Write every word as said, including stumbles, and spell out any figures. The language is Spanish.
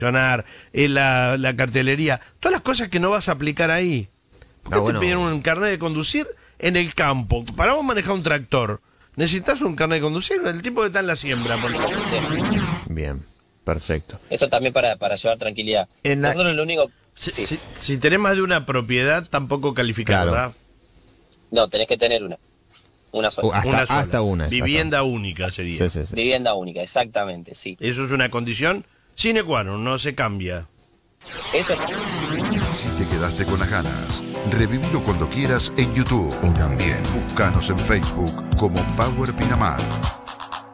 eh, la, la cartelería, todas las cosas que no vas a aplicar ahí. ¿Por qué Ah, te bueno. piden un carnet de conducir en el campo? Para vos manejar un tractor, necesitas un carnet de conducir, el tipo que está en la siembra. Por ejemplo. Bien, perfecto. Eso también para, para llevar tranquilidad. En la- Nosotros lo único... Si, sí. si, si tenés más de una propiedad, tampoco calificás, Claro. ¿verdad? No, tenés que tener una. Una sola. Uh, hasta, Una sola. hasta una. Vivienda única sería. Sí, sí, sí. Vivienda única, exactamente, sí. Eso es una condición sine qua non, no se cambia. Eso Si te quedaste con las ganas, revívelo cuando quieras en YouTube o también búscanos en Facebook como Power Pinamar.